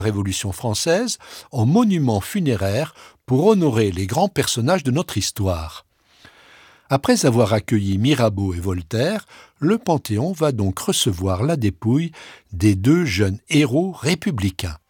Révolution française en monument funéraire pour honorer les grands personnages de notre histoire. Après avoir accueilli Mirabeau et Voltaire, le Panthéon va donc recevoir la dépouille des deux jeunes héros républicains.